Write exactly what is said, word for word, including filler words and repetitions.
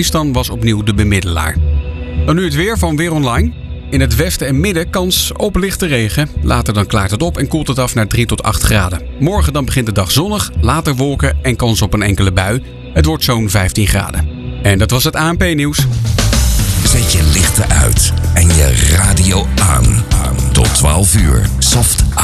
Pakistan was opnieuw de bemiddelaar. Dan nu het weer van Weer Online. In het westen en midden kans op lichte regen. Later dan klaart het op en koelt het af naar drie tot acht graden. Morgen dan begint de dag zonnig, later wolken en kans op een enkele bui. Het wordt zo'n vijftien graden. En dat was het A N P-nieuws. Zet je lichten uit en je radio aan. Tot twaalf uur. Soft